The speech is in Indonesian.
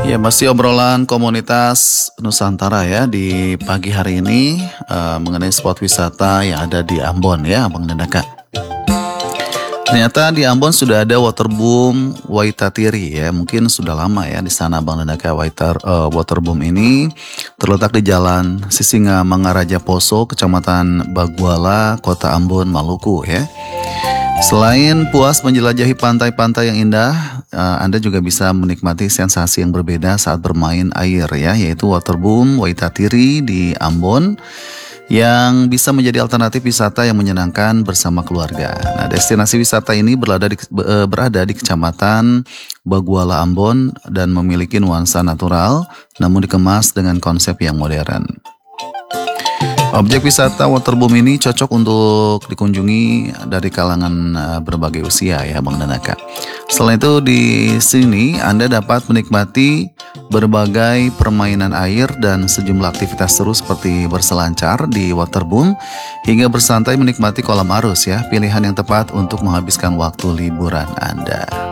Ya, masih obrolan komunitas Nusantara ya di pagi hari ini mengenai spot wisata yang ada di Ambon ya, Abang dan Kakak. Ternyata di Ambon sudah ada waterboom Waitatiri ya, mungkin sudah lama ya di sana Abang dan Kakak. Waterboom ini terletak di Jalan Sisinga Mangaraja Poso, Kecamatan Baguala, Kota Ambon, Maluku ya. Selain puas menjelajahi pantai-pantai yang indah, Anda juga bisa menikmati sensasi yang berbeda saat bermain air ya, yaitu waterboom Waitatiri di Ambon yang bisa menjadi alternatif wisata yang menyenangkan bersama keluarga. Nah, destinasi wisata ini berada di Kecamatan Baguala, Ambon dan memiliki nuansa natural namun dikemas dengan konsep yang modern. Objek wisata waterboom ini cocok untuk dikunjungi dari kalangan berbagai usia ya Bang dan Aka. Selain itu di sini Anda dapat menikmati berbagai permainan air dan sejumlah aktivitas seru seperti berselancar di waterboom hingga bersantai menikmati kolam arus ya. Pilihan yang tepat untuk menghabiskan waktu liburan Anda.